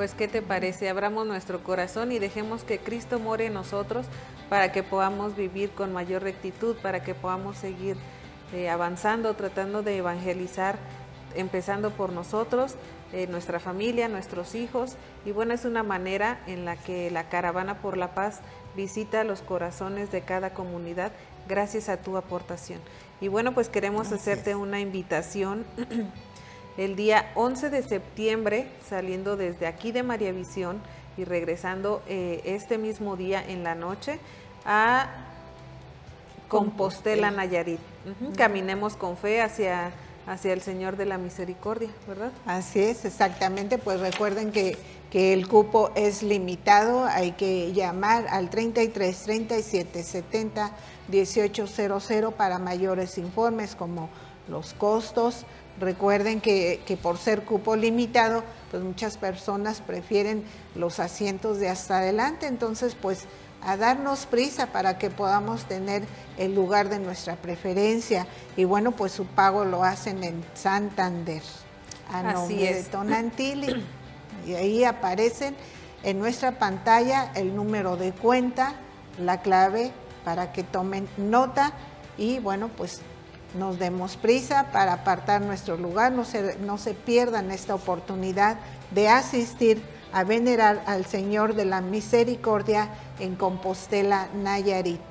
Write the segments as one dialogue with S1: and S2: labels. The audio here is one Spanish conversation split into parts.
S1: Pues, ¿qué te parece? Abramos nuestro corazón y dejemos que Cristo more en nosotros para que podamos vivir con mayor rectitud, para que podamos seguir avanzando, tratando de evangelizar, empezando por nosotros, nuestra familia, nuestros hijos. Y bueno, es una manera en la que la Caravana por la Paz visita los corazones de cada comunidad gracias a tu aportación. Y bueno, pues queremos hacerte una invitación el día 11 de septiembre, saliendo desde aquí de María Visión y regresando este mismo día en la noche a Compostela, Nayarit. Caminemos con fe hacia el Señor de la Misericordia, ¿verdad?
S2: Así es, exactamente. Pues recuerden que el cupo es limitado, hay que llamar al 33 37 70 1800 para mayores informes como los costos. Recuerden que por ser cupo limitado, pues muchas personas prefieren los asientos de hasta adelante, entonces pues a darnos prisa para que podamos tener el lugar de nuestra preferencia. Y bueno, pues su pago lo hacen en Santander, a nombre de Tonantilli. Y ahí aparecen en nuestra pantalla el número de cuenta, la clave para que tomen nota y bueno, pues nos demos prisa para apartar nuestro lugar, no se pierdan esta oportunidad de asistir a venerar al Señor de la Misericordia en Compostela, Nayarit.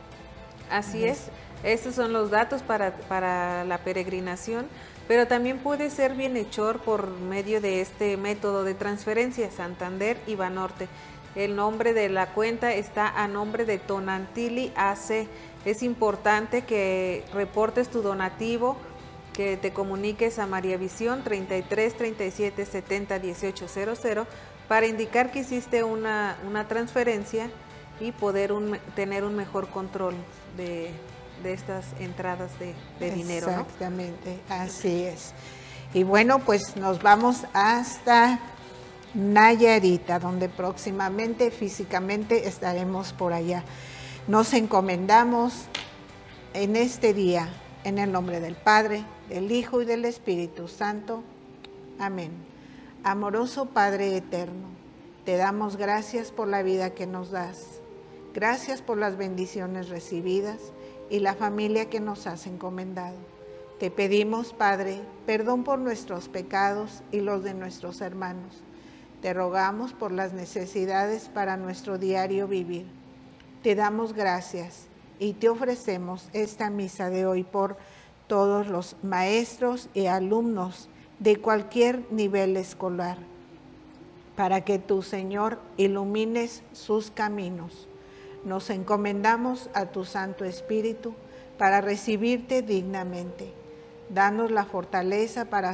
S1: Así es, esos son los datos para la peregrinación, pero también puede ser bienhechor por medio de este método de transferencia, Santander y Banorte. El nombre de la cuenta está a nombre de Tonantilli AC. Es importante que reportes tu donativo, que te comuniques a María Visión 33 37 70 1800 para indicar que hiciste una transferencia y poder tener un mejor control de estas entradas de dinero, ¿no?
S2: Exactamente, así es. Y bueno, pues nos vamos hasta Nayarit, donde próximamente físicamente estaremos por allá. Nos encomendamos en este día, en el nombre del Padre, del Hijo y del Espíritu Santo. Amén. Amoroso Padre eterno, te damos gracias por la vida que nos das. Gracias por las bendiciones recibidas y la familia que nos has encomendado. Te pedimos, Padre, perdón por nuestros pecados y los de nuestros hermanos. Te rogamos por las necesidades para nuestro diario vivir. Te damos gracias y te ofrecemos esta misa de hoy por todos los maestros y alumnos de cualquier nivel escolar, para que tú, Señor, ilumines sus caminos. Nos encomendamos a tu Santo Espíritu para recibirte dignamente. Danos la fortaleza para